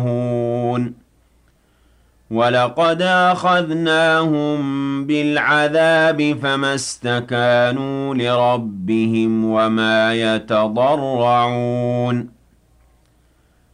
وَلَقَدْ أَخَذْنَاهُم بِالْعَذَابِ فَمَا اسْتَكَانُوا لِرَبِّهِمْ وَمَا يَتَضَرَّعُونَ